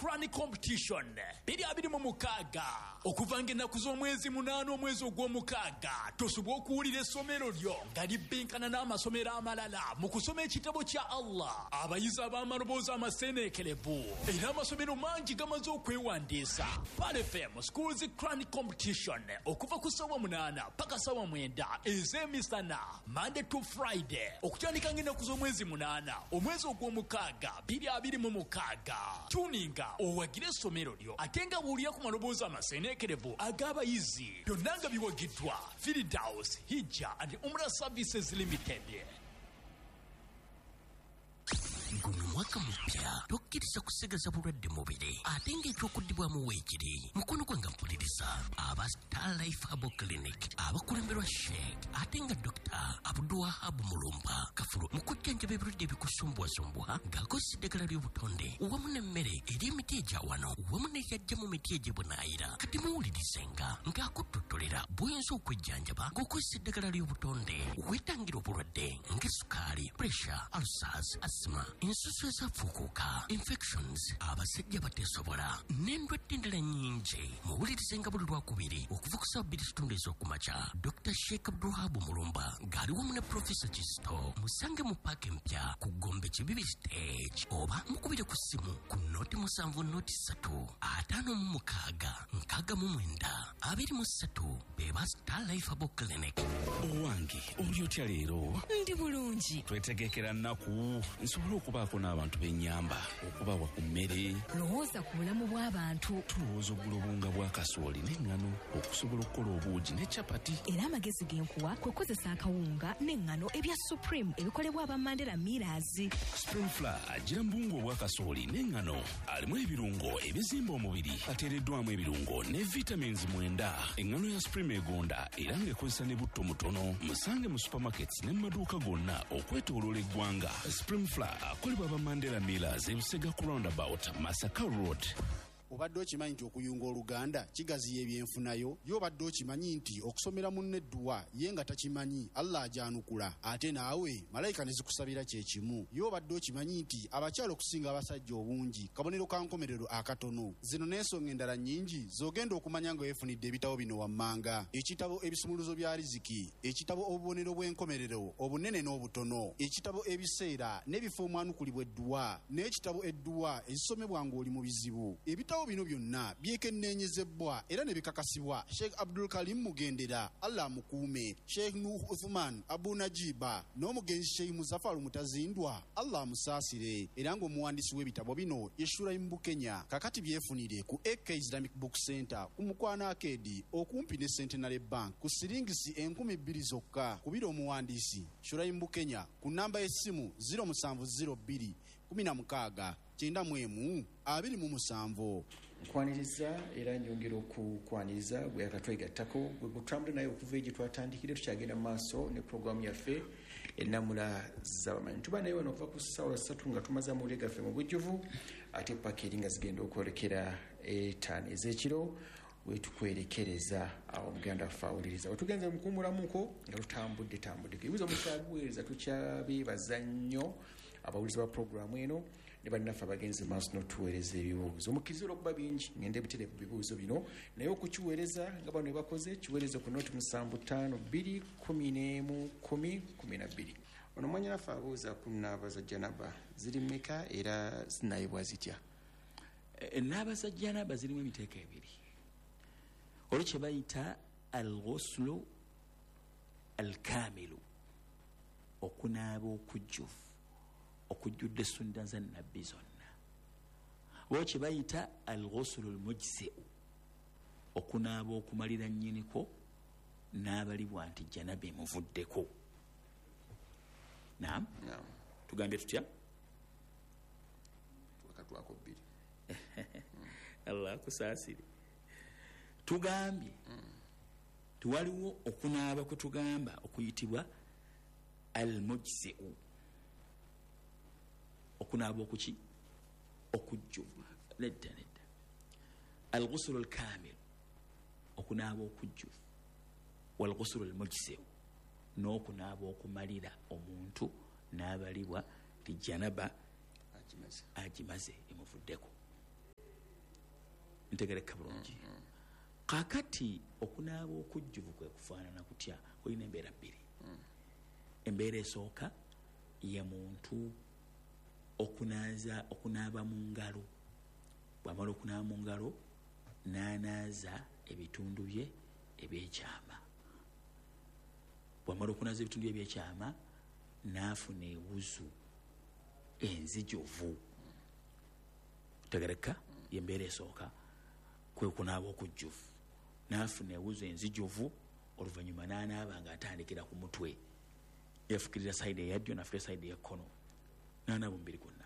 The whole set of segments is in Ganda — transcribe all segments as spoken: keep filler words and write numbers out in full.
Crown Competition biri abiri mu mukaaga okuvanga ennaku z'omwezi munaana omwezi ogw'omukaaga tosobwa okuwulira essomero lyo nga libbinkana n'amasomero amalala mu kusoma ekitabo kya Allah. Abayizi ab'amaloboozi amaseeneekerevu era amasomero mangi gamaze okwewandiisa. Pal F M Schools Crown Competition okuva ku ssaawa munaana paka ssaawa mwenda ez'emisana Monday to Friday okutandika ng'ennaku z'omwezi munaana omwezi ogw'omukaaga biri abiri mu mukaaga. Tuninga owagire essomero lyo ate nga buulira ku maloboozi amaseeneekerevu ag'abayizi byonna nga biwagiddwa Firdaus Hijja and Umrah Services Limited. Guno mwaka mupya tokkiriza kusigaza bulwadde mubiri ate ng'ekyokuddibwamu weekiri mukono gwange mpuliriza aba Star Life Herbal Clinic abakulemberwa Sheikh ate nga Doctor Abdulwahab Mulumba Kafulu mu kujjanjaba ebirwadde ebikusumbwasumbwa ng'akozesa eddagala ly'obutonde wamu n'emmere eri emiti egya wano wamu n'ejyajja mu miti egy'ebunaayira kati muwulirizenga ng'akuttotolera bw'oyinza okwejjanjaba ng'okozesa eddagala ly'obutonde weetangira obulwadde ng'essukaali, pressure, ulcers, asthma, ensusu ezafuukuuka, infections, abasajja bateesobola n'endwadde endala nnyingi. Muwulirizenga buli lwakubiri okuva ku ssaawa bbiri kitundu ez'okumakya. Doctor Sheikh Abdulwahab Mulumba ng'ali wamu ne Professor Kisto. Musange mu paaka empya ku Gombe Kibibi Stage oba mukubire ku ssimu ku nooti musanvu nooti ssatu ataano mu mukaaga nkaaga mu mwenda abiri mu ssatu beba Star Life Herbal Clinic. Owange oli otya leero? Ndi bulungi. Twetegekera nnaku nsobola okubaako n'abantu b'ennyamba okubawa ku mmere. Lowooza ku bulamu bw'abantu. Tulowooza oggula obunga bwa kasooli n'eŋŋano okusobola okukola obuugi ne capati. Era amagezi genkuwa kwe kozesa akawunga n'eŋŋano ebya Supreme ebikolebwa aba Mandela Millers. Spring Flour agira mbungu obwa kasooli n'eŋŋano alimu ebirungo ebizimba omubiri ateereddwamu ebirungo ne vitamins mwenda. Eŋŋano ya Supreme egonda era ng'ekozesa ne butto mutono. Musange mu supermarkets ne mu maduuka gonna okwetooloola eggwanga. Spring Flour akolebwa aba Mandela Millers ebusega ku roundabout Masaka Road. Obadde okimanyi nti okuyunga oluganda kigaziya ebyenfunayo? Yo obadde okimanyi nti okusomera munne edduwa ye nga takimanyi Allah ajanukula ate naawe malayika ne zikusabira kye kimu? Yo obadde okimanyi nti abakyala okusinga abasajja obungi kabonero ka nkomerero akatono? Zino n'ensonga endala nnyingi z'ogenda okumanya nga weefunidde ebitabo bino wammanga: ekitabo ebisumuluzo bya riziki, ekitabo obubonero bw'enkomerero obunene n'obutono, ekitabo ebiseera n'ebifo omwanukulibwa edduwa, n'ekitabo edduwa ezisomebwa ng'oli mu bizibu. Ebitabo bino byonna byekenneenyezebwa era ne bikakasibwa Sheikh Abdul Karim Mugendera, Allah mukuume, Sheikh Nuh Uthman Abu Najiba n'omugenzi Sheikh Muzaffar Mutazindwa, Allah musaasire. Era ng'omuwandiisi w'ebitabo bino ye Shuraim Bukenya. Kakati byefunire ku A K Islamic Book Center ku Mukwana Arcade okumpi ne Centenary Bank ku siringisi enkumi bbiri zokka. Kubira omuwandiisi Shuraim Bukenya ku namba y'essimu zero musanvu zero bbiri kumi na mukaaga kyenda mu emu abiri mu musanvu. Nkwaniriza era njongera okukwaniriza gwe akatwegattako gwe gutambula naye okuva egye twatandikire tukyagenda mu maaso ne programu yaffe ennamula z'abamanyi. Tuba naye wano okuva ku ssaawa ssatu nga tumaze amawulire gaffe mu bujjuvu ate paka eri nga zigenda okwolekera etaano ez'ekiro wetukwerekereza awo muganda waffe awuliriza wetugenze mukuumulamuko nga tutambudde tambuddeko. Ebibuuzo mukyabuweereza tukyabeebaza nnyo abawulizi ba programu eno ne bannaffe abagenzi maaso n'otuweereza ebibuuzo. Mukkiriza okuba bingi ngende ebitere ku bibuuzo bino naye okukiweereza nga bano ne bakoze kiweereze ku nooti musanvu ttaano bbiri kumi n'emu kumi kumi na bbiri. Ono mwanyinaffe abuuza ku nnaaba za janaba ziri mmeka era zinaayibwa zitya? Ennaaba za janaba zirimu emiteeko ebiri. Olwo kye bayita al-ghuslu al-kamilu, okunaaba okujjuvu okujjudde sunna za nnabbi zonna. Olwo kye bayita al-ghuslu al-mujzi'u, okunaaba okumalira nnyiniko n'abalibwa nti janaba emuvuddeko. Naam, naam, tugambye tutya? Twakatwako bbiri. Allah akusaasire. Tugambye tuwaliwo okunaaba kwe tugamba okuyitibwa al-mujzi'u, okunaaba okuki okujjuvu. Nedda nedda, al-ghuslu al-kamil okunaaba okujjuvu, wal-ghuslu al-mujzi'u n'okunaaba okumalira omuntu n'abalibwa ti janaba agimaze emuvuddeko. ntegereka bulungi. Kakati okunaaba okujjuvu kwe kufaanana kutya kulina embeera bbiri. Embeera esooka ye muntu okunaaza okunaaba mu ngalo. Bw'amala okunaaba mu ngalo n'anaaza ebitundu bye ebyekyama. Bw'amala okunaaza ebitundu bye ebyekyama n'afuna ewuzu enzijuvu. Tegereka y'embeera esooka kwe kunaaba okujjuvu. N'afuna ewuzu enzijuvu oluvannyuma n'anaaba ng'atandikira ku mutwe. Yafukirira sayidi eya ddyo n'afuna sayidi eya kkono. N'anaaba omubiri gwonna.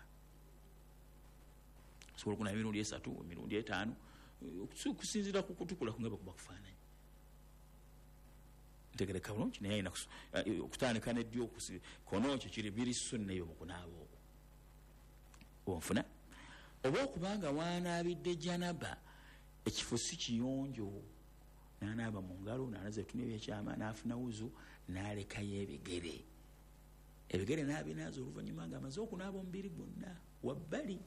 Sobola okunaaba emirundi esatu, emirundi etaano okusinziira ku kutukula ku nga bwe kuba kufaananyi. Ntegereka bulungi naye ayina okutandika n'eddyo kono kyo kiri biri sunna eyo mu kunaaba okwo. Onfuna? Oba okubanga wanaabidde janaba ekifo si kiyonjo n'anaaba mu ngalo n'anaza ebitundu ebyekyama n'afuna wuzu n'alekayo ebigere. Ebigere n'abinaaza oluvannyuma ng'amaze okunaaba omubiri gwonna wabbali.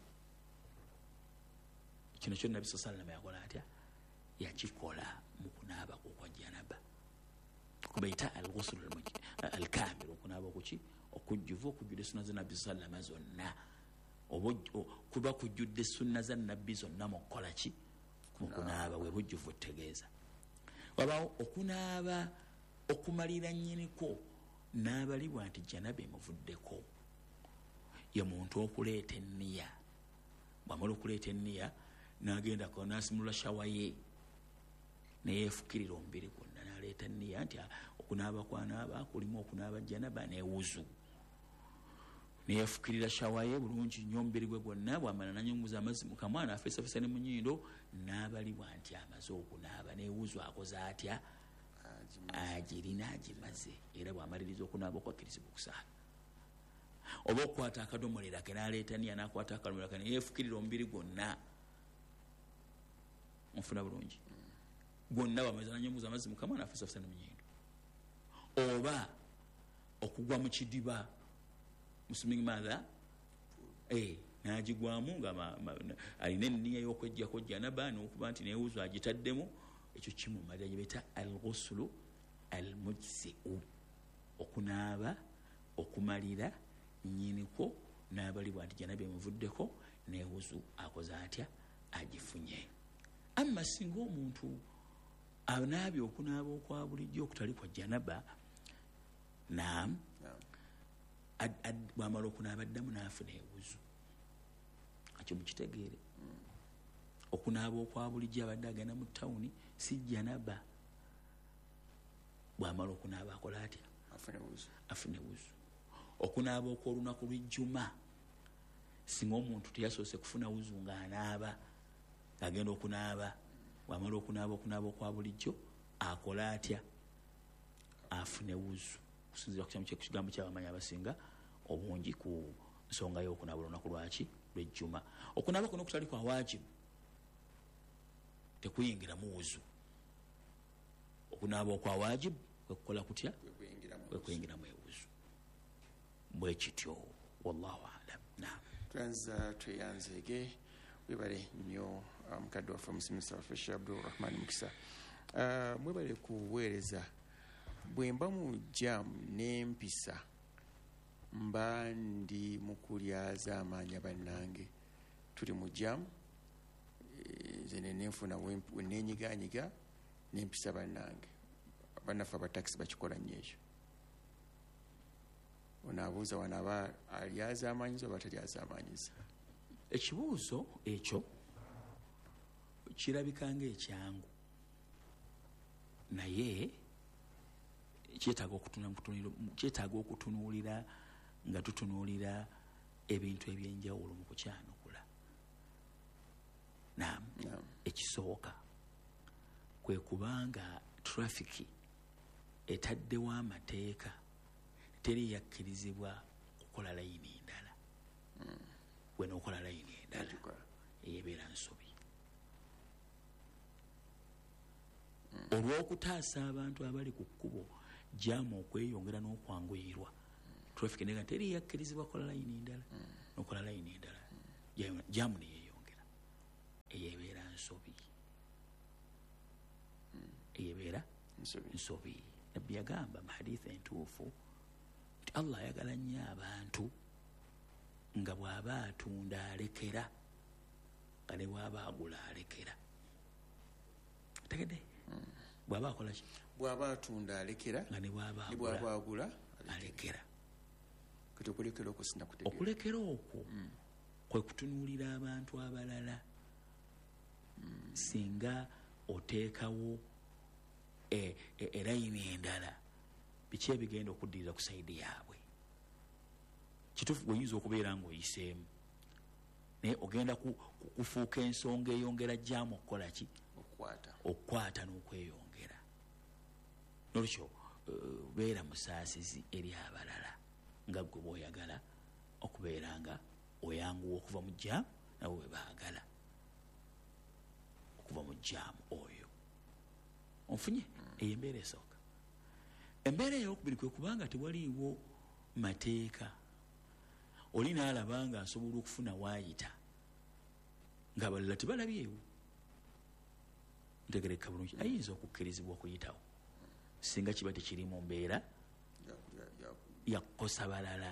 Kino kyo Nabbi sallallahu alayhi wa sallam yakola atya? Yakikola mu kunaaba kwa janaba. Kubayita al-ghusl al-kamil, okunaaba okuki okujjuvu okujjudde sunna za Nabbi sallallahu alayhi wa sallam zonna. Oba kuba kujjudde sunna za Nabbi zonna mu kukola ki? Mu kunaaba bwe bujjuvu otegeeza. Wabaawo okunaaba okumalira nnyiniko n'abalibwa nti janaba emuvuddeko. Ye muntu okuleeta enniya. Bw'amala okuleeta enniya n'agenda ko n'asimulula shawa ye neyeefukirira omubiri gwonna n'aleeta enniya nti okunaaba kwanaaba kulimu okunaaba janaba n'ewuzu. Neyeefukirira shawa ye bulungi nnyo omubiri gwe gwonna. Bw'amala n'anyunguza amazzi mu kamwa n'afeesafeesa ne mu nnyindo n'abalibwa nti amaze okunaaba n'ewuzu akoze atya? Agirina agimaze. Era bw'amaliriza okunaaba okwakkirizibwa okusaala. Oba okukwata akadomolera ke n'aleeta nniya n'akwata akadomolera ke neyeefukirira omubiri gwonna. Onfuna bulungi? Gwonna bw'amaliza n'anyunguza amazzi mu kamwa n'afeesafeesa ne mu nnyindo. Oba okugwa mu kidiba musuming mother eh n'agigwamu nga alina enniya y'okwejjako janaba n'okuba nti neewuzu agitaddemu. Ekyo kimumalira gye beta al-ghuslu al-mujzi'u, okunaaba okumalira nnyiniko n'abalibwa nti janaba emuvuddeko n'ewuzu akoze atya? Agifunye. Amma singa omuntu anaabye okunaaba okwa bulijjo okutali kwa janaba, naam, bw'amala okunaaba addamu n'afuna ewuzu. Ekyo mukitegeere. Okunaaba okwa bulijjo abadde agenda mu tawuni si janaba. Bw'amala okunaaba akola atya? Afuna ewuzu. Okunaaba okw'olunaku lw'ejjuma, singa omuntu teyasoose kufuna wuzu ng'anaaba agenda okunaaba, bw'amala okunaaba okunaaba okwa bulijjo akola atya? Afuna ewuzu. Kusinziira ku kigambo ky'abamanyi abasinga obungi ku nsonga y'okunaaba olunaku lwaki? Lw'ejjuma. Okunaaba kuno okutali kwa waajibu tekuyingiramu wuzu. Okunaaba okwa waajibu kwekukola kutya? Kwekuyingiramu ewuzu. Bwe kityo wallahu alam. Naam. Twanza tweyanzeege webale nnyo mukadde waffe omusomesa waffe Sheikh Abdul Rahman Mukisa. Mwebale kuweereza bwe mba mu jamu n'empisa mba ndi mu kulyaza amaanya bannange. Tuli mu jamu nze nenfuna wenenyiganyiga n'empisa bannange. Bannaffe abatakisi bakikola nnyo ekyo. Onaabuuza wano aba alyaza amaanyiza oba talyaza amaanyiza. Ekibuuzo ekyo kirabika ng'ekyangu naye kyetaaga okutunuulira nga tutunuulira ebintu ebyenjawulo mu kukyanukula. Naam, ekisooka kwe kubanga trafiki etaddewo amateeka teri yakkirizibwa kukola layini endala. Gwe n'okola layini endala eyebeera nsobi. Olw'okutaasa abantu abali ku kkubo jaamu okweyongera n'okwanguyirwa, traffic nega teri yakkirizibwa kukola layini endala n'okola layini endala, jaamu ne yeeyongera eyebeera nsobi. eyebeera nsobi. Nabbi yagamba mu hadithi entuufu nti Allah ayagala nnyo abantu nga bw'aba atunda alekera nga ne bw'aba agula alekera. Tegedde bw'aba akola ki? Bw'aba atunda alekera nga ne bw'aba agula alekera. Kati okulekera okwo sina kutegeera. Okulekera okwo kwe kutunuulira abantu abalala. Singa oteekawo erayini endala biki ebigenda okuddirira ku sayidi yaabwe. Kituufu gwenyinza okubeera ng'oyiseemu naye ogenda kufuuka ensonga eyongera jjaamu okukola ki? Okukwata n'okweyongera. Nolwekyo beera musaasizi eri abalala nga gwe bw'oyagala okubeera nga oyanguwa okuva mu jjaamu nabo bwe baagala okuva mu jjaamu oyo. Onfunye eyo embeera esooka. Embeera ey'okubiri kwe kubanga tewaliiwo mateeka. Oli n'alaba nga asobola okufuna waayita ng'abalala tebalabyewo. Ntegereka bulungi ayinza okukkirizibwa okuyitawo singa kiba tekiri mu mbeera yakukosa balala.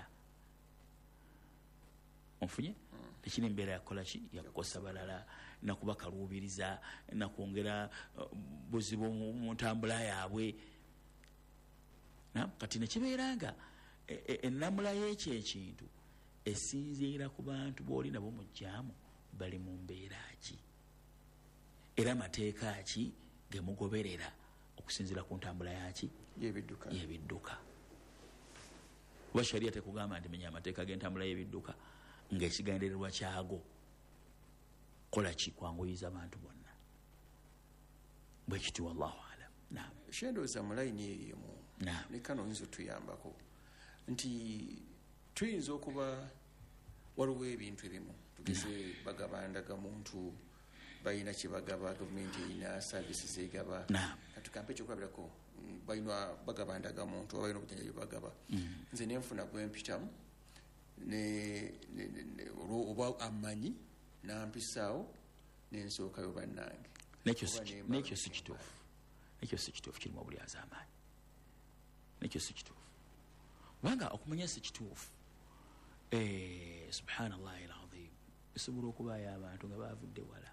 Onfunye tekiri mbeera yakola ki? Yakukosa balala, nakubakaluubiriza, nakwongera buzibu mu ntambula yaabwe. Kati nekibeera nga ennamula y'ekyo ekintu esinziira ku bantu b'oli nabo mu jjaamu bali mu mbeera ki era amateeka ki ge mugoberera okusinziira ku ntambula yaki y'ebidduka. Y'ebidduka. Kuba sharia tekugamba nti menya amateeka g'entambula y'ebidduka ng'ekigendererwa kyago kola ki? Kwanguyiza abantu bonna. Bwe kiti wallahu alam. Naam. Shendooza mu layini eyo emu ne kano oyinza otuyambako nti tuyinza okuba waliwo ebintu ebimu tugeze bagabandaga muntu balina kyebagaba, gavumenti erina saavisi zegaba. Katukampe ekyokulabirako balina bagabandaga muntu oba balina obujjanjabi bagaba. Nze nenfuna gwempitamu oba amanyi nampisaawo nensookayo bannange. Nekyo si kituufu. Nekyo si kituufu, kirimu obulyaza amaanyi. Nekyo si kituufu. Kubanga okumanya si kituufu. Subhanallahi alazim. Esobola okubaayo abantu nga baavudde wala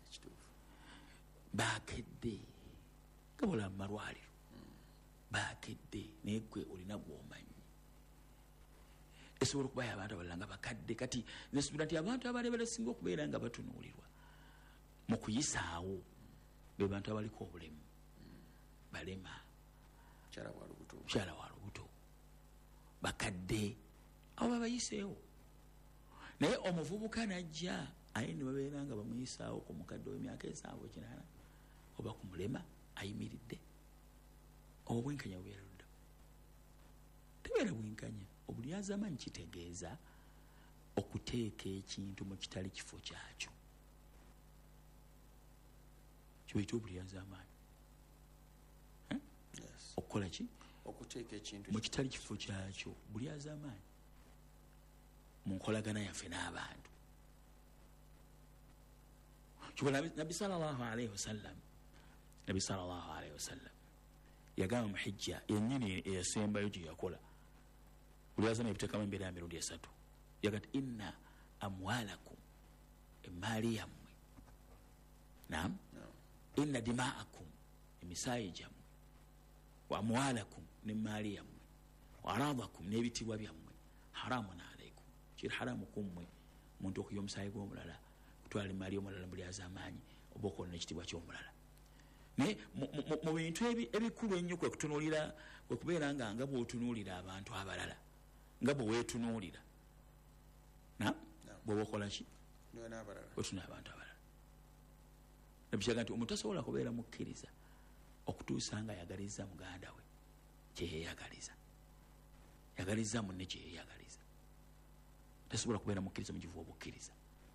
baakedde nga bola mu malwaliro baakedde naye gwe olina gw'omanyi. Esobola okubaayo abantu abalala nga bakadde. Kati nsuubira nti abantu abaali balasinga okubeera nga batunuulirwa mu kuyisaawo be bantu abaliko obulemu, balema, mukyala wa lubuto, bakadde abo babayiseewo. Naye omuvubuka najja aye ne babeera nga bamuyisaawo ku mukadde w'emyaka esaawo kinaana oba ku mulema ayimiridde. Obwo bwenkanya bubeera ludda. Tebeera bwenkanya. Obulyazamanyi kitegeeza okuteeka ekintu mu kitali kifo kyakyo. Kiyitibwa obulyazamanyi. Okukola ki? Okuteeka ekintu mu kitali kifo kyakyo. Bulyazamanyi mu nkolagana yaffe n'abantu. Kibola Nabbi sallallahu alayhi wasallam. Nabbi sallallahu alayhi wasallam yagamba mu hijja yennyini eyasembayo gye yakola bulyazamanyi ebiteekamu embeera ya mirundi esatu. Yagati inna amwalakum, emaali yammwe. Naam. Inna dima'akum, emisaayi gyammwe. Wa amwalakum, n'emaali yammwe. Wa aradakum, n'ebitibwa byammwe. Haramun alaykum, kiri haramu kummwe muntu okuya omusaayi gw'omulala, kutwala emaali y'omulala mu bulyazamanyi oba okola n'ekitibwa ky'omulala. Naye mu bintu ebikulu ennyo kwe kutunuulira, kwe kubeera nga nga bw'otunuulira abantu abalala nga bwe weetunuulira. Naam. Bw'oba okola ki? Weetunuulira abantu abalala. Nabikiraga nti omuntu tasobola kubeera mukkiriza okutuusa nga ayagaliza muganda we kyeyeyagaliza, yagaliza munne kyeyeyagaliza. Tasobola kubeera mukkiriza mu kivu obukkiriza.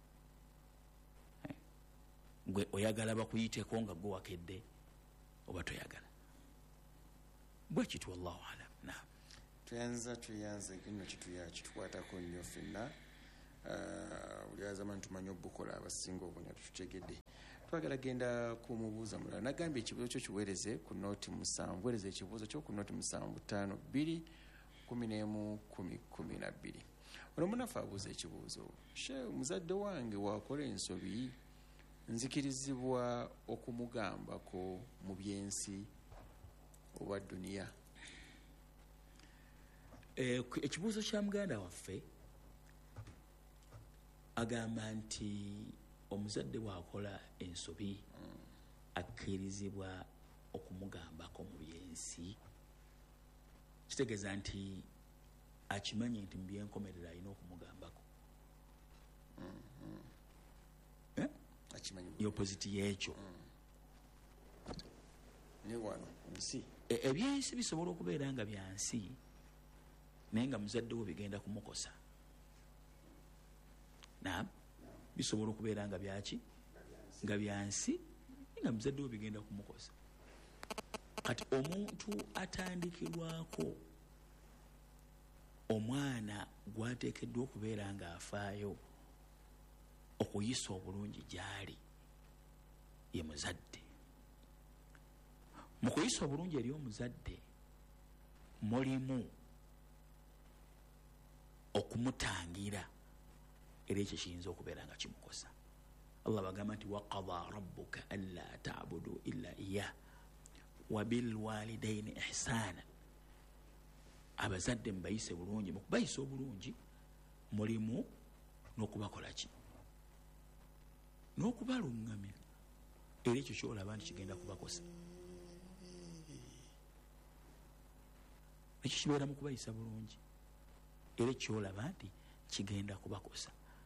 Gwe oyagala bakuyiteko nga gwe wakedde oba toyagala. Bwe kitu wallahu alam. Naam. Tuyanza tuyanze kino kituya kitukwatako nnyo ffenna. Bulyazamanyi tumanyi obukola abasinga obunya tutegedde. twagala genda kumubuuza mulala nagambye ekibuuzo kyo kiweereze ku nooti musanvu weereza ekibuuzo kyo ku nooti musanvu ttaano bbiri kumi n'emu kumi kumi na bbiri ono munafu abuuza ekibuuzo she muzadde wange wakola ensobi nzikirizibwa okumugambako mu byensi oba duniya. Ekibuuzo kya muganda waffe agamba nti omuzadde bw'akola ensobi akkirizibwa okumugambako mu byensi, kitegeeza nti akimanyi nti mu byenkomerera alina okumugambako. Opposite y'ekyo ne wano nsi ebyensi bisobola okubeera nga byansi naye nga muzadde wo bigenda kumukosa. Naam, bisobola okubeera nga byaki nga byansi nga muzadde wo bigenda kumukosa. Kati omuntu atandikirwako omwana gwateekeddwa okubeera nga afaayo okuyisa obulungi gy'ali ye muzadde. Mu kuyisa obulungi eri omuzadde mulimu okumutangira era ekyo kiyinza okubeera nga kimukosa. Allah bagamba nti waqada rabbuka alla ta'budu illa iya wa bilwalidaini ihsana. Abazadde mubayise bulungi, mu kubayisa obulungi mulimu n'okubakola ki n'okubalungamya era ekyo kyolaba nti kigenda kubakosa. Ekyo kibeera mu kubayisa bulungi era kyolaba nti kigenda kubakosa.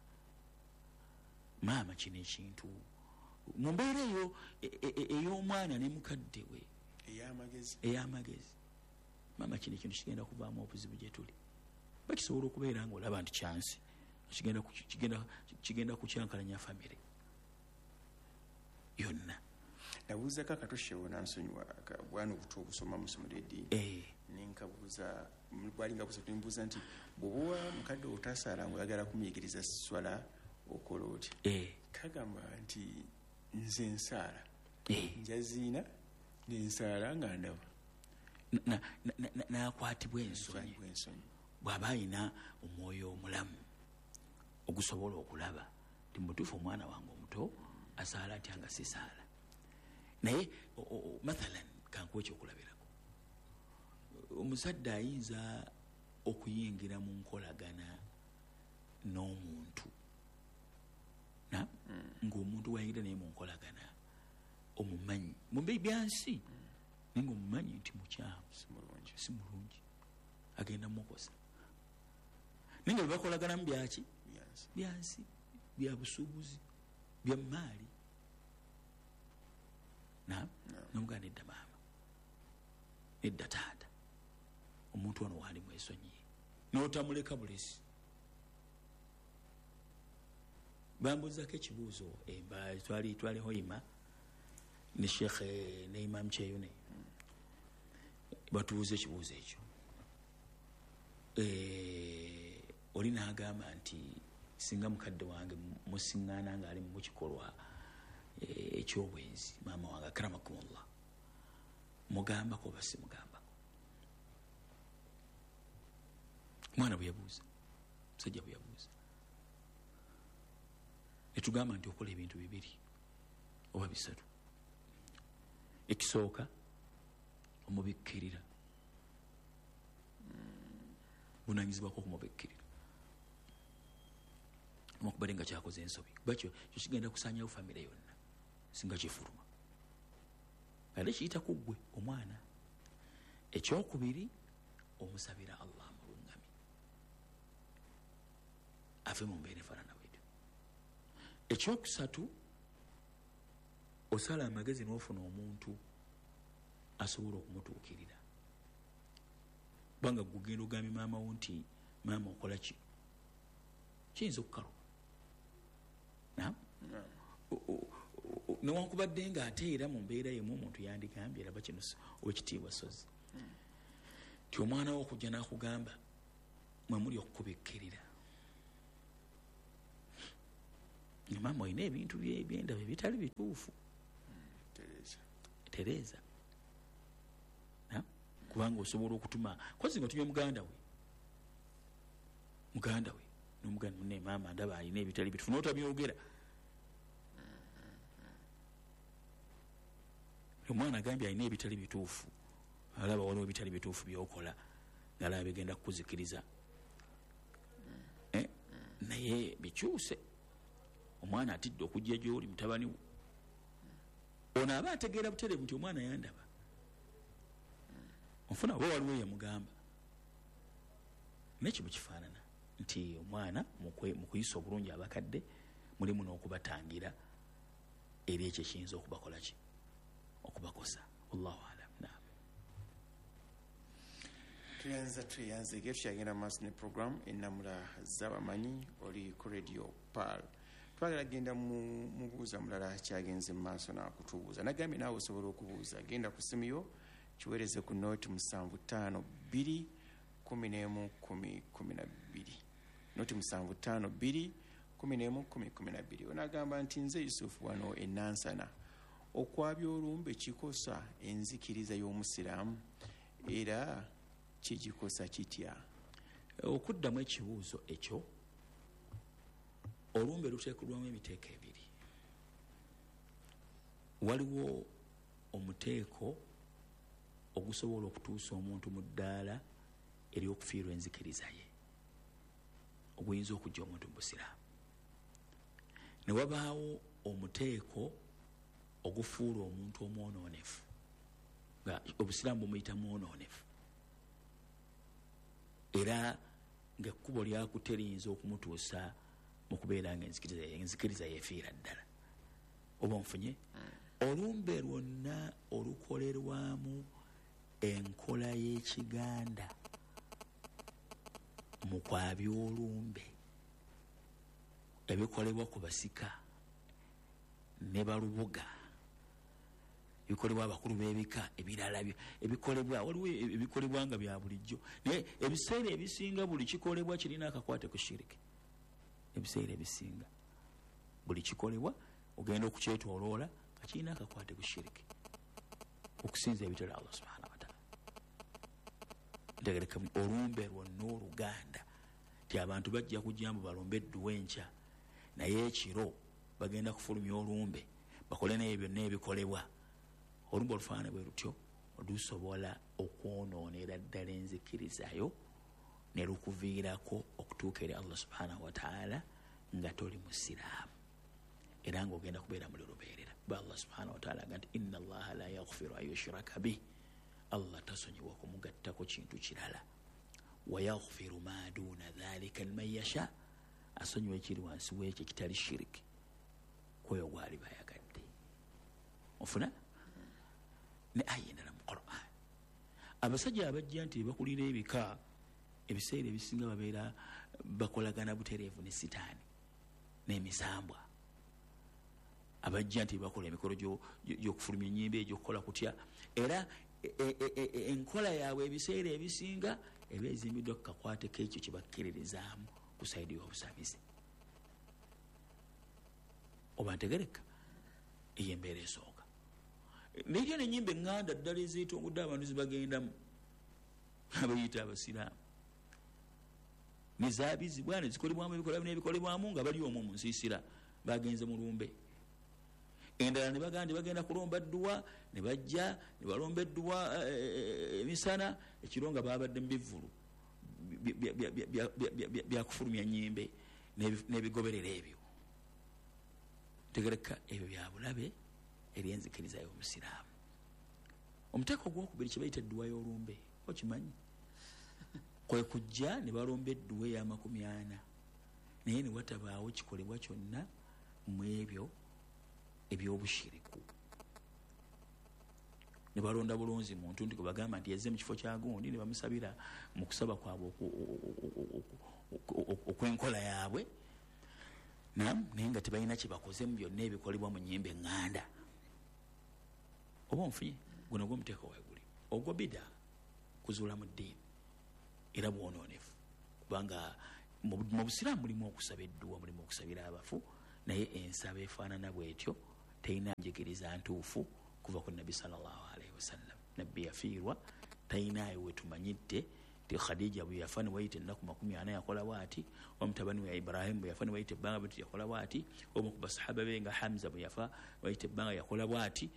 Maama kino ekintu mu mbeera eyo ey'omwana ne mukadde we ey'amagezi ey'amagezi maama kino ekintu kigenda kuvaamu obuzibu gye tuli. Bakisobola okubeera ng'olaba nti kyansi kigenda kigenda kigenda kukyankalanya famire yonna. Nabuuzako akatoshewo nansonyiwa bwana obuto obusoma mu ssomero eddiini nenkabuuza bwalinga busatu nembuuza nti bw'oba mukadde otasaala ngaoyagala kumuyigiriza swala okola oti kagamba nti nze nsaala njaziina nensaala nga ndaba n'akwatibwa ensonyi bw'aba ayina omwoyo omulamu ogusobola okulaba ti mutuufu omwana wange omuto asaala atya nga sisaala. Naye mathalan kankuwa ekyokulabirako, omuzadde ayinza okuyingira mu nkolagana n'omuntu na ng'omuntu wayingira naye mu nkolagana omumanyi mu byansi naye ng'omumanyi nti mukyamu si mulungi agenda mukosa. Naye nga bebakolagana mu byaki byansi bya busuubuzi bya maali na nomugaa nedda maama nedda taata omuntu ono waali mwesonyiye n'otamuleka bulesi. Bambuzako ekibuuzo emba twali twali hoima ne Sheikh ne Imam Cheyune batuuze ekibuuzo ekyo. Oli n'agamba nti singa mukadde wange musiŋŋaana ng'ali mu kikolwa ekyobwenzi maama wange akramakumullah mugambako oba simugambako. Mwana bwe yabuuza, musajja bwe yabuuza netugamba nti okola ebintu bibiri oba bisatu. Ekisooka omubikkirira bunanyizibwako okumubikkirira omukubadde nga kyakoze ensobi bakyo kyo kigenda kusaanyawo famire yonna singa kifuluma ate kiyita ku ggwe omwana. Ekyokubiri omusabira Allah mulungami ave mu mbeera efaanana bwetyo. Ekyokusatu osala amagezi n'ofuna omuntu asobola okumutuukirira. Banga gugenda ogambye maama wo nti maama okola ki kiyinza okukalwa newankubadde nga ate era mu mbeera yemu omuntu yandigambye eraba kino owekitiibwa sozi ti omwana wo okujja n'akugamba mwe muli okukubikkirira maama olina ebintu byendaba ebitali bituufu. Tereza Tereza kubanga osobola okutuma kozi nga otumye muganda we muganda we n'omuganda munne maama ndaba alina ebitali bituufu n'otabyogera. Omwana agambye alina ebitali bituufu, alaba waliwo ebitali bituufu byokola ngalaba bigenda kukuzikiriza eh? Naye bikyuse. Omwana atidde okujja gy'oli mutabani wo, ono aba ategeera butereevu nti omwana yandaba, onfuna oba waliwo yamugamba. Nekyo mukifaanana nti omwana mu kuyisa obulungi abakadde mulimu n'okubatangira eri ekyo ekiyinza okubakola ki okubakosa. Allahu alam. Naam, tuyanza tweyanze ge tukyagenda maaso ne program ennamula z'abamanyi oli ku radio pal. Twagala genda mu mubuuza mulala kyagenze mu maaso n'akutubuuza. Nagambye naawe osobola okubuuza, genda ku simu yo kiweereze ku nooti musanvu ttaano bbiri kumi n'emu kumi kumi na bbiri nooti musanvu ttaano bbiri kumi n'emu kumi kumi na bbiri. Onagamba nti nze Yusufu wano e Nansana, okwabya olumbe kikosa enzikiriza y'omusiraamu era kigikosa kitya? Okuddamu ekibuuzo ekyo, olumbe luteekeddwamu emiteeko ebiri. Waliwo omuteeko ogusobola okutuusa omuntu mu ddaala ery'okufiirwa enzikiriza ye, oguyinza okujja omuntu mu busiraamu. Ne wabaawo omuteeko ogufuula omuntu omwonoonefu, nga obusiraamu bumuyita mwonoonefu, era ng'ekkubo lyakute liyinza okumutuusa mu kubeera nga enzikiriza yeefiira ddala. Oba onfunye olumbe lwonna olukolerwamu enkola y'ekiganda mu kwabya olumbe, ebikolebwa ku basika ne balubuga, ebikolebwa abakulu b'ebika ebirala, ebikolebwa waliwo ebikolebwa nga bya bulijjo, naye ebiseera ebisinga buli kikolebwa kirina akakwate ku shiriki. Ebiseera ebisinga buli kikolebwa ogenda okukyetoloola nga kirina akakwate ku shiriki, okusinza ebitali Allah subhanahu wa ta'ala. Ntegereka olumbe lwonna oluganda ti abantu bajja kujjambu balumbe edduwa enkya, naye ekiro bagenda kufulumya olumbe bakole naye byonna ebikolebwa. Olumbe olufaanana bwe lutyo olusobola okwonoonera ddala enzikirizayo ne lukuviirako okutuuka eri Allah subhanahu wa ta'ala nga toli musiraamu, era ng'ogenda kubeera muli lubeerera. Ba Allah subhanahu wa ta'ala aga nti inna Allaha la yaghfiru an yushraka bih, Allah tasonyiwa kumugattako kintu kirala. Wa yaghfiru ma duuna dhalika liman yasha, asonyiwa ekiri wansi w'ekyo kitali shiriki kweyo gwali bayagadde. Ofuna ne aya endala mu Qur'an. Abasajja abajja nti bakulira ebika ebiseera ebisinga babeera bakolagana butereevu ne sitaani n'emisambwa. Abajja nti bakola emikolo gy'okufulumya ennyimba egy'okukola kutya, era enkola yaabwe ebiseera ebisinga eba ezimbiddwa ku kakwate k'ekyo kye bakkiririzaamu ku sayidi y'obusabizi. Oba ntegereka, eyo embeera esooka. N'eryo n'ennyimba eŋŋanda ddala ezeetongudde abantu zibagendamu abayita abasiraamu, nezaabizibwa ne zikolebwamu ebikolebwa n'ebikolebwamu nga bali omwo mu nsiisira bagenze mu lumbe. Endala ne bagamba bagenda kulomba dduwa, ne bajja ne balomba edduwa emisana, ekiro nga babadde mu bivvulu byakufulumya nnyimbe n'ebigoberera ebyo. Tegereka ebyo bya bulabe eri enzikiriza y'omusiraamu. Omuteeko ogwokubiri kye bayita edduwa y'olumbe, okimanyi? Kwe kujja ne balomba edduwa ey'amakumi ana, naye ne watabaawo kikolebwa kyonna mu ebyo ebyobushiriku. Ne balonda bulunzi muntu nti bagamba nti yazze mu kifo kya gundi, ne bamusabira mu kusaba kwabwe okw'enkola yaabwe, naam, naye nga tebalina kye bakoze mu byonna ebikolebwa mu nnyimba eŋŋanda. Oba onfunye guno gw'omuteeko weeguli ogwo bida kuzuula mu ddiini era bwonoonefu, kubanga mu busiraamu mulimu okusaba edduwa, mulimu okusabira abafu, naye ensaba efaanana bwetyo teyina njigiriza ntuufu kuva ku nabbi sallallahu alaihi wasallam. Nabbi yafiirwa tayinaayo wetumanyidde ti Khadija bwe yafa ne wayita ennaku makumi ana yakola bwati, omutabani wa Ibrahim bwe yafa ne wayita ebbanga bwe yakola bwati, omu ku basahaba be nga Hamza bwe yafa wayita ebbanga yakola bwati,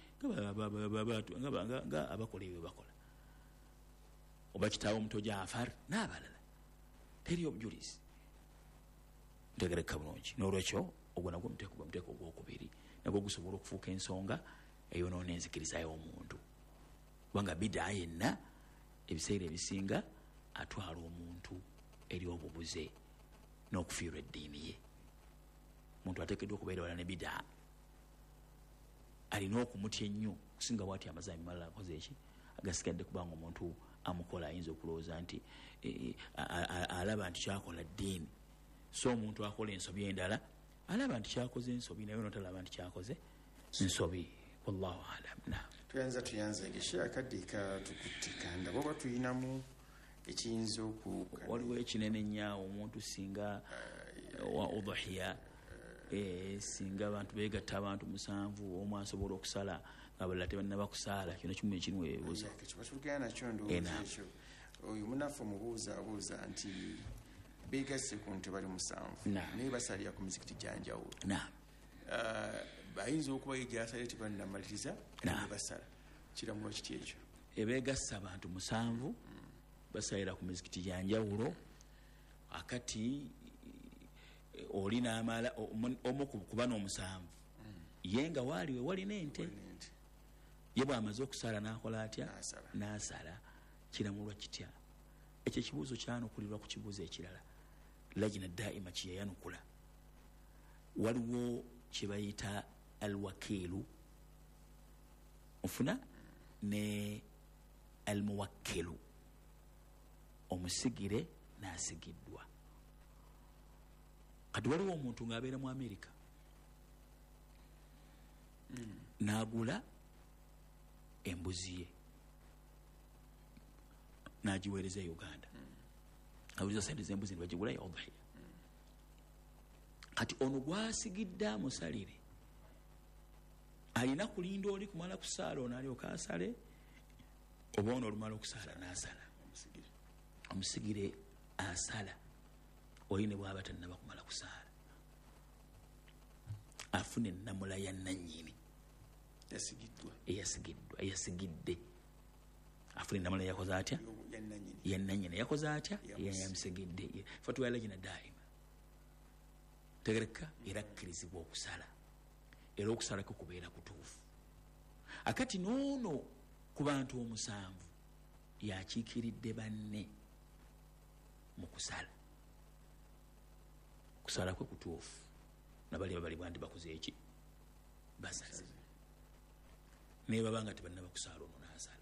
nga abakola ebyo bakola, oba kitaawe omuto Jaafar n'abalala. Teri obujulizi ntegereka bulungi. N'olwekyo ogwo nagwo muteeko gwa muteeko ogwokubiri nagwo gusobola okufuuka ensonga eyonoona enzikiriza y'omuntu, kubanga bidaa yenna ebiseera ebisinga atwala omuntu eri obubuze n'okufiirwa eddiini ye. Omuntu ateekeddwa okubeera wala ne bidaa, alina okumutya ennyo kusinga bw'ati amazaami malala akoze eki agasigadde, kubanga omuntu amukola ayinza okulowooza nti alaba nti kyakola ddiini, so omuntu akola ensobi endala alaba nti kyakoze ensobi naye notalaba nti kyakoze nsobi. Wallahu alam. Na tuyanza tuyanza egeshe akaddiika tukutika ndabo oba tuyinamu ekiyinza oku waliwo ekinene nnyo omuntu singa wa udhiya eh singa abantu begatta abantu musanvu omu asobola okusala abalala tebanaba kusaala, kino kimu ekirimu ebibuuzo ekyo nakyo ndowooza ekyo. Oyo munafu mubuuza abuuza nti beegasse ku nti bali musanvu naye basalira ku mizikiti gyanjawulo, bayinza okuba egyasale tebannamaliriza basala, kiramulo kiti ekyo ebeegassa abantu musanvu basalira ku mizikiti gyanjawulo, akati oli n'amala omu ku bano omusanvu ye nga waaliwe walina ente ye bw'amaze okusala n'akola atya n'asala, kiramulwa kitya. Ekyo ekibuuzo kyanukulirwa ku kibuuzo ekirala, lajina daima kyeyanukula. Waliwo kye bayita alwakiilu ofuna ne almuwakkilu, omusigire n'asigiddwa. Kati waliwo omuntu ng'abeera mu Amerika n'agula embuzi ye n'agiweereza e Uganda, awuliza sente z'embuzi ne bagigula ya udhiya. Kati ono gwasigidde amusalire alina kulinda oli kumala kusaala ono alyoka asale, oba ono olumala okusaala n'asala, omusigire asala oli ne bw'aba tannaba kumala kusaala afune ennamula ya nannyini yasigiddwa eyasigiddwa eyasigidde, afune ennamula yakoze atya ya nannyini yakoze atya yamusigidde. Fatwa lajina daima tegereka era akkirizibwa okusala, era okusala kwe kubeera kutuufu. Akati noono ku bantu omusanvu yakiikiridde banne mu kusala, kusala kwe kutuufu, nabali babali bandi bakoze eki basaze, naye babanga tebannaba kusaala ono n'asala,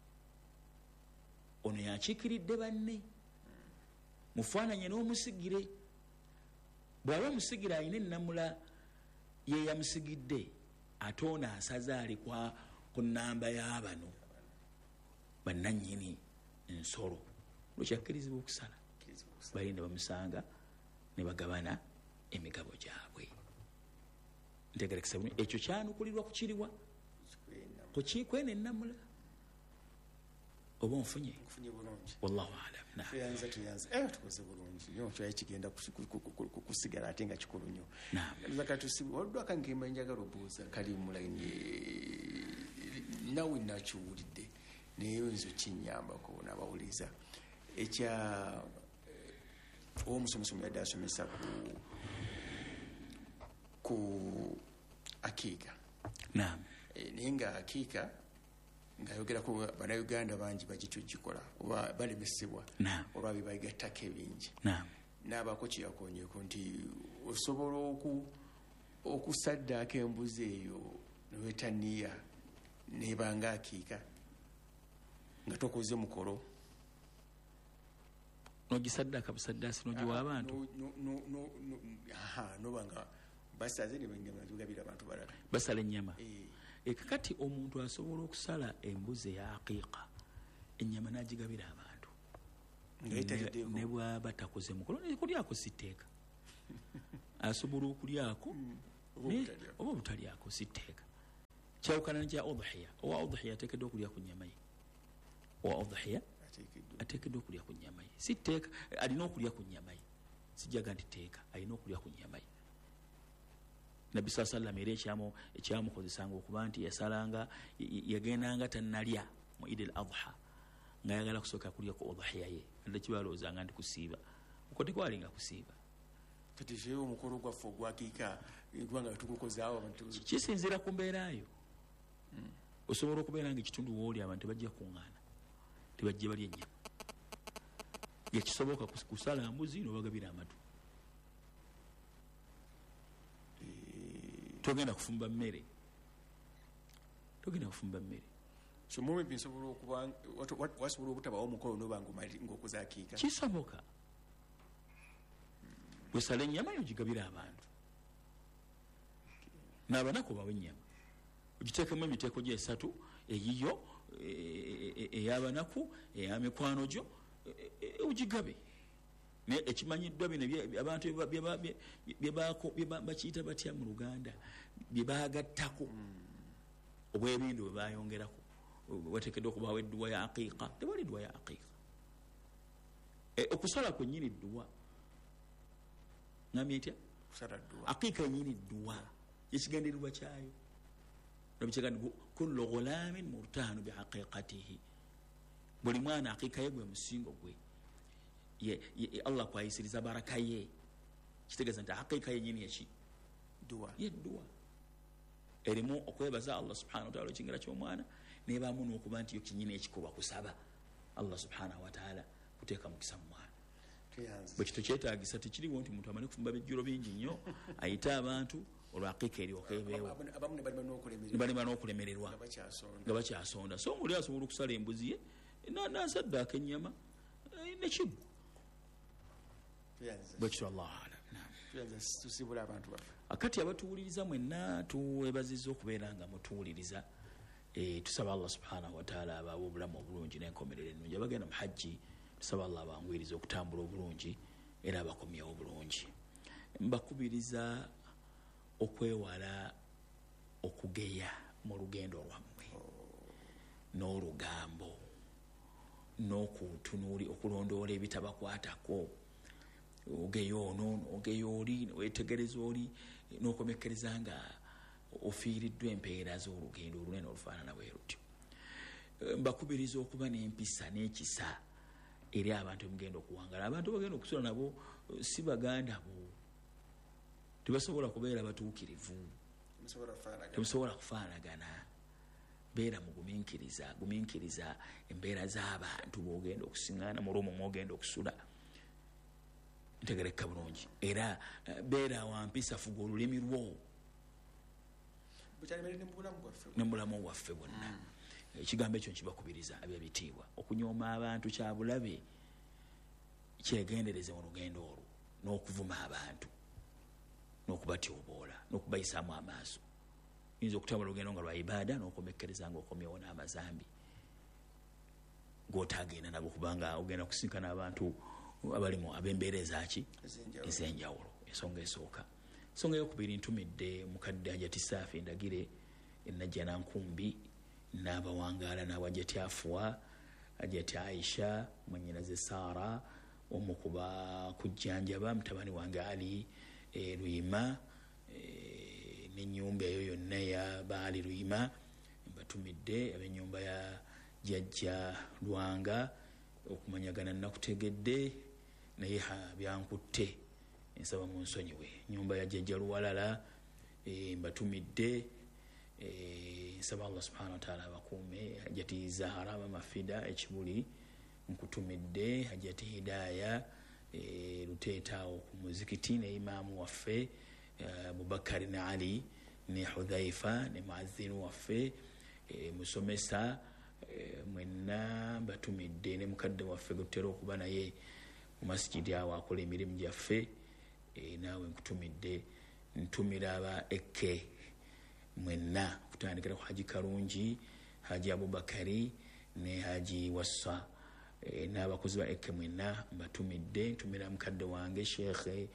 ono yakiikiridde banne mufaananye n'omusigire. Bw'aba musigire alina ennamula ye yamusigidde, ate ono asaze ali ku nnamba y'abano bannannyini ensolo, lwekyakkirizibwa okusala, balinda bamusanga ne bagabana emigabo gyabwe. Ntegerekesa ekyo kyanukulirwa ku kiriwa ku kikwena ennamula oba onfunye. Wallahu alam. tuyanza tuyanza eh tukoze bulungi nyo kyayi kigenda kusigala ate nga kikulu nnyo. Zakatusibu oddwa kangema njagala obuuza kali mu line nawe nakiwulidde naye nzo kinyambako n'abawuliza ekya omusomosomo yadde asomesa ku ku akika. Naam. Naye nga akika ngayogera ku bannayuganda bangi bagitugikola oba balemesebwa olwa bibayigattako ebingi. N'abaako kyeyakonyeko nti osobola okusaddaako embuzi eyo newetaniya nebanga akiika nga tokoze mukolo nogisaddaka busaddaasi nogiwa abantu nobanga basaze nebagabira abantu balala basala ennyama. Ekakati omuntu asobola okusala embuzi ya aqiiqa ennyama n'agigabira abantu ne bw'aba takoze mukolo kulyako sitteeka asobola okulyako oba obutalyako si tteeka. Kyawukana kya udhiya. Owa udhiya ateekeddwa okulya ku nnyama ye. Owa udhiya ateekeddwa okulya ku nnyama ye si tteeka. Alina okulya ku nnyama ye, sijjaga nti tteeka, alina okulya ku nnyama ye. Nabbi saa sallam era ekyamu ekyamukozesanga okuba nti yasalanga yagendanga tannalya mu Eid al-Adha ng'ayagala kusooka kulya ku udhiya ye, adda kibalowoozanga nti kusiiba uko tekwalinga kusiiba. kati sheewo omukolo gwaffe ogwakiika gwanga tugukozaawo abantu kisinziira ku mbeerayo. Osobola okubeera nga ekitundu wooli abantu tebajja kuŋŋaana, tebajja balya ennyama, yakisoboka kusala mbuzi n'obagabira amatu. Togenda kufumba mmere, togenda kufumba mmere. so mume binsobola okuba wasobola obutabawo omukolo noba ng'okuzakiika kisoboka. Wesala ennyama yo gigabira abantu, n'abanaku bawe ennyama, ogiteekemu emiteeko gye esatu, eyiyo ey'abanaku, ey'amikwano gyo, ogigabe. Naye ekimanyiddwa bino abantu bakiyita batya mu Luganda, bye baagattako obwebindu bwe bayongerako. Wateekeddwa okubaawo edduwa ya aqiiqa, tewali dduwa ya aqiiqa. Okusala kwennyini edduwa ngambye etya? Aqiiqa yennyini edduwa yekigendererwa kyayo. Nabikigandi kullu ghulaamin murtahanu bi haqiiqatihi, buli mwana aqiiqa ye gwe musingo gwe. Ye, ye Allah kwayisiriza baraka ye, kitegeeza nti haqiiqa yennyini yeki dduwa yedduwa. Erimu okwebaza Allah subhanahu wa ta'ala ekingira ky'omwana, neebaamu n'okuba nti yo kinyini ekikolwa kusaba Allah subhanahu wa ta'ala kuteeka mukisa mu mwana. Bwe kito kyetaagisa tekiriwo nti muntu amane kufumba bijjulo bingi nnyo ayite abantu olwaqiika eryoka ebeewo, ne balema n'okulemererwa nga bakyasonda. So ng'oli asobola okusala embuzi ye n'asaddaako ennyama nekiggwa bwe kityo. Allahu a'lam. Akati abatuwuliriza mwenna tuwebazizza okubeera nga mutuwuliriza. E, tusaba Allah subhanahu wa ta'ala abawe obulamu obulungi n'enkomerero ennungi. Abagenda mu hajji tusaba Allah abangwiriza okutambula obulungi era abakomyewo obulungi. Mbakubiriza okwewala okugeya mu lugendo lwammwe n'olugambo n'okutunuuli okulondoola ebitabakwatako. Ogeya ono ogeya oli weetegereza oli n'okomekkereza nga ofiiriddwa empeera z'olugendo olunene olufaanana bwe lutyo. Mbakubiriza okuba n'empisa n'ekisa eri abantu emugenda okuwangala. Abantu bagenda okusula nabo si baganda bo, tebasobola kubeera batuukirivu, temusobola kufaanagana. Beera mugumiikiriza, gumiikiriza embeera z'abantu bw'ogenda okusiŋŋaana mu lumu mw'ogenda okusula. Ntegerekka bulungi. Era beera wampisa, fuga olulimi lwo ne mulamu waffe bwonna. Ekigambo ekyo nkibakubiriza abyebitiibwa. Okunyooma abantu kya bulabe, kyegendereze mu lugendo olwo, n'okuvuma abantu n'okubatyoboola n'okubayisaamu amaaso. Yinza okutambula olugendo nga lwa ibaada n'okomekkereza ng'okomyewo n'amazambi g'otaagenda nabo, kubanga ogenda kusinkana abantu abalimu ab'embeera ezaki ez'enjawulo. Ensonga esooka. Ensonga eyokubiri, ntumidde mukadde Hajati Saafi Ndagire Najja Nankumbi n'abawangaala n'Hajati Afua, Hajati Aisha mwennyinaze Saara, omu ku bakujjanjaba mutabani wange Ali e, Luyima e, n'ennyumba eyo yonna ya Baali Luyima. Mbatumidde ab'ennyumba ya Jjajja Lwanga okumanyagana nakutegedde naye byankutte, ensaba mu nsonyiwe. Nyumba ya Jjajja Luwalala e, mbatumidde e, nsaba Allah subhanahu wa ta'ala abakuume. Hajati Zahara Mafida Ekibuli nkutumidde. Hajati Hidaya e, Luteetaawo ku muzikiti ne imaamu waffe Abubakari ne Ali ne Hudhaifa ne muazzinu waffe e, musomesa e, mwenna mbatumidde, ne mukadde waffe gutera okuba naye mu masjidi awo akola emirimu gyaffe e, naawe nkutumidde. Ntumira aba Ekke mwenna kutandikira ku Haji Kalungi, Haji Abubakari ne Haji Wassa e, n'abakozi ba Ekke mwenna mbatumidde. Ntumira mukadde wange Sheikh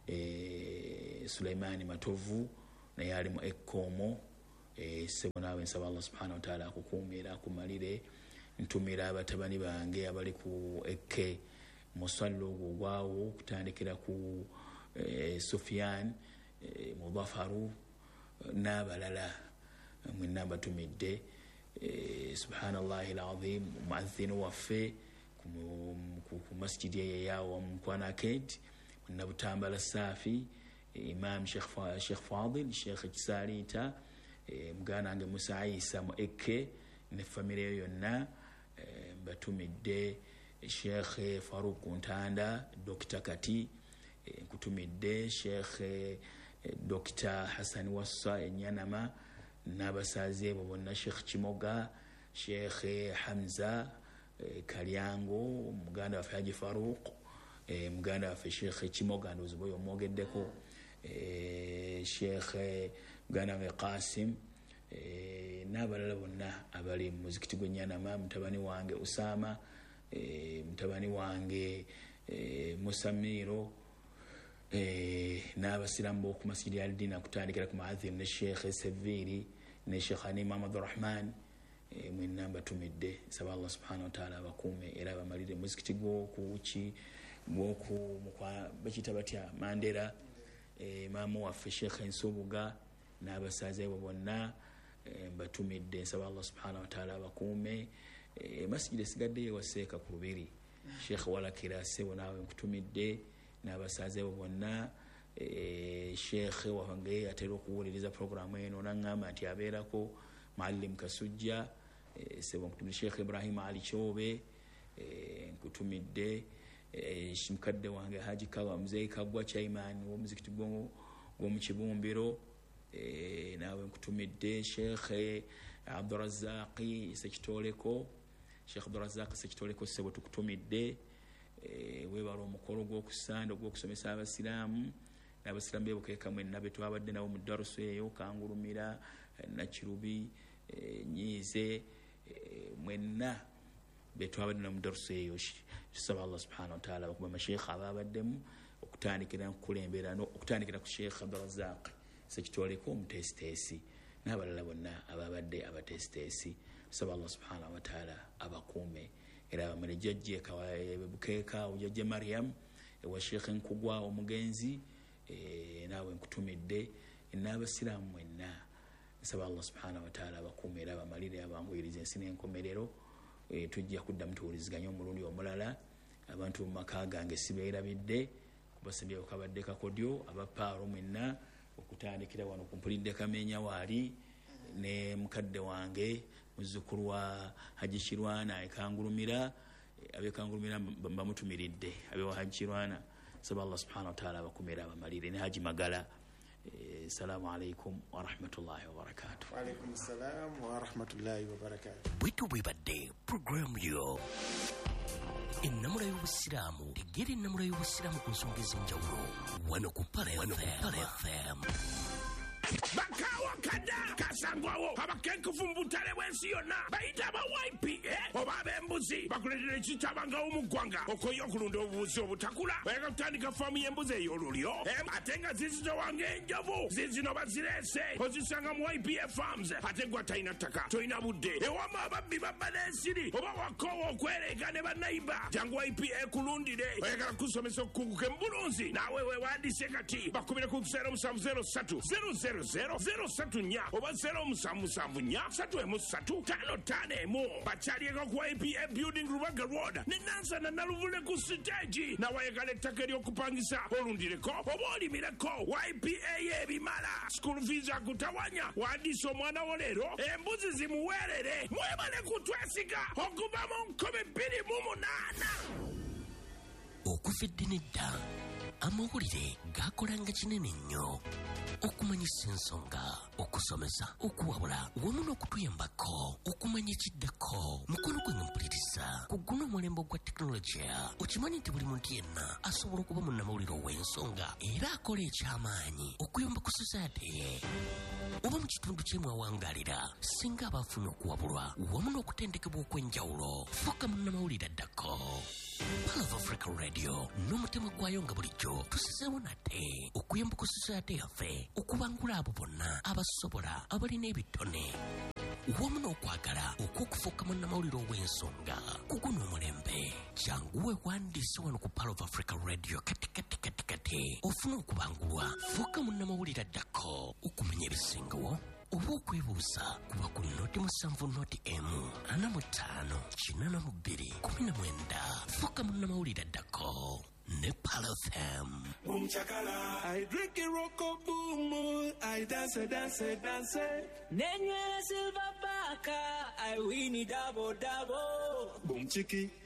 e, Suleimani Matovu naye ali mu Ekkomo. E, sebo naawe nsaba Allah subhanahu wa ta'ala akukuumira akumalire. Ntumira abatabani bange abali ku Ekke musallo ogwawo kutandikira ku e, Sufyan e, Mudafaru n'abalala mwenna batumidde. e, subhanallahi alazim muadhdhinu waffe ku masjidi ye yawo mu Kwana Kent mwenna Butambala Safi e, Imam Sheikh Fa, Sheikh Fadil Sheikh Kisalita e, mugana wange Musa Isa mu Ekke ne famire yonna e, batumidde. Sheikh Faruk Ntanda Doctor Kati e, nkutumidde. Sheikh e, Doctor Hassan Wassa Enyanama n'abasaze abo bonna, Sheikh Kimoga, Sheikh Hamza e, Kalyango, muganda waffe Haji Faruk e, muganda waffe Sheikh Kimoga ndozi boyo omwogeddeko e, Sheikh muganda waffe Qasim e, n'abalala bonna abali mu muzikiti gw'Enyanama, mutabani wange Usama e, mutabani wange e, Musamiro e, n'abasiramu b'oku masjidi al-Dina kutandikira ku Muadhdhin ne Sheikh Seviri ne Sheikh Hanim Abdurrahman e, mwenna batumidde. Saba Allah subhanahu wa ta'ala abakuume era abamalire muzikiti gw'okuki gw'oku bakiyita batya Mandera e, maamu waffe Sheikh Nsubuga n'abasaze abo bonna e, batumidde. Saba Allah subhanahu wa ta'ala abakuume. E, masjidi esigadde yewaseeka ku Lubiri Sheikh Walakira sebo naawe nkutumidde n'abasaze abo bonna. e, Sheikh wange atera okuwuliriza programu eno n'aŋŋamba nti abeerako Muallim Kasujja e, sebo nkutumidde. Sheikh Ibrahim Ali Kyobe e, nkutumidde. e, mukadde wange Haji Kawa Mzee Kagwa Chairman w'omuzikiti gw'omu Kibumbiro e, naawe nkutumidde. Sheikh Abdurazzaqi Sekitoleko Sheikh Abdurazzaq Sekitoleko sebo tukutumidde. e, webala omukolo gw'okusanda ogw'okusomesa abasiraamu n'abasiraamu beebukeeka mwenna be twabadde nabo mu darusu eyo Kangulumira Nakirubi e, Nyiize e, mwenna be twabadde nabo mu darusu eyo. Tusaba Allah subhanahu wa ta'ala okuba masheikha ababaddemu okutandikira kukulembera okutandikira ku Sheikh Abdurazzaq Sekitoleko omutesitesi n'abalala bonna ababadde abatesitesi. Tusaba Allah subhanahu wa ta'ala abakuume era abamale jjajje bukeeka ujjajje Maryam ewa Sheikh Nkugwa omugenzi e, naawe nkutumidde n'abasiraamu mwenna. Nsaba Allah subhanahu wa ta'ala abakuume era abamalire abanguyiriza ensi n'enkomerero. e, tujja kuddamu tuwuliziganya omulundi omulala. Abantu mu maka gange sibeerabidde kubasabye okabadde kakodyo abapaalo mwenna okutandikira wano kumpulidde Kamenya waali ne mukadde wange muzzukulu wa Haji Kirwana ekangulumira abekangulumira bamutumiridde abewa Haji Kirwana. Saba Allah subhanahu wa ta'ala abakumira abamalire ne Haji Magala. e, Assalamu alaikum wa rahmatullahi wa barakatuh. Wa alaikum salam wa rahmatullahi wa barakatuh. bwitu bwibadde programu yo ennamula y'obusiraamu tegera ennamula y'obusiraamu ku nsonga ez'enjawulo wano ku Pala F M. bakawa kada kasangwawo abakenkufu mu butale bw'ensi yonna bayita aba Y P A oba ab'embuzi bakuletera ekitabangawo mu ggwanga okoye okulunda obubuzi obutakula bayagala kutandika faamu y'embuzi ey'olulyo ate nga zizitowanga enjovu zizino bazireese ozisanga mu Y P A Farms ate gwa talina ttaka tolina budde ewama ababbi babba n'ensiri oba wakoowa okwereega ne bannayiba jangu Y P A kulundire oyagala kusomesa okukunguka embulunzi naawe weewandiise kati bakubire ku zero musanvu zero ssatu zero zero zero zero satu nnya oba zero musanvu musanvu nnya satu emu ssatu ttaano ttaano emu bakyalieko ku Y P A Building Rubaga Road ne Nansana Naluvule ku siteegi nawayagala ettaka ery'okupangisa olundireko oba olimireko Y P A y'ebimala school fees akutawanya wandiisa omwana wo leero embuzi zimuweerere mwebale kutwesiga okuva mu nkobe bbiri mu munaana. Okuva eddini dda amawulire gaakolanga kinene nnyo okumanyisa ensonga okusomesa okuwabula wamu n'okutuyambako okumanya ekiddako mukono gwe mpuliriza ku guno omulembe gwa tekinologiya. Okimanyi nti buli muntu yenna asobola okuba munnamawulire ow'ensonga era akola eky'amaanyi okuyamba ku society ye. oba mu kitundu kyemwawangalira singa abafuna okuwabulwa wamu n'okutendekebwa okw'enjawulo fuuka munnamawulire addako. Pearl of Africa Radio n'omutima gwayo nga bulijjo tusizeewo nate okuyamba ku society yaffe okubangula abo bonna abasobola abalina ebitone wamu n'okwagala okw'okufuuka munnamawulire ow'ensonga kuguno omulembe. Jangu weewandiise wano ku Pearl of Africa Radio kati kati kati kati ofuna okubangulwa fuuka munnamawulire addako okumanya ebisingawo oba okwebuuza kuba ku noti musanvu noti emu ana mu ttaano kinana mu bbiri kumi na mwenda fuuka munnamawulire addako ne Pearl F M. Boom chakala, I drink a rock boom, I dance dance dance. Nenye silver baka, I win it double double. Boom chiki.